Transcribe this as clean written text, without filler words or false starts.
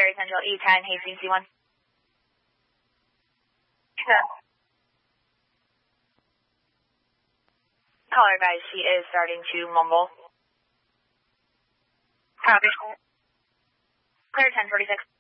Claire Central E10, Hastings C1. Yeah. Caller guys, she is starting to mumble. Copy. Claire 1046.